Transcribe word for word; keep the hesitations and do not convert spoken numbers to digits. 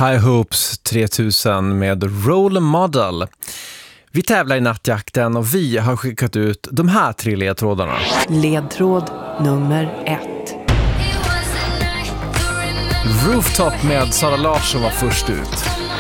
High Hopes tre tusen med Role Model. Vi tävlar i nattjakten och vi har skickat ut de här tre ledtrådarna. Ledtråd nummer ett. Rooftop med Sara Larsson var först ut.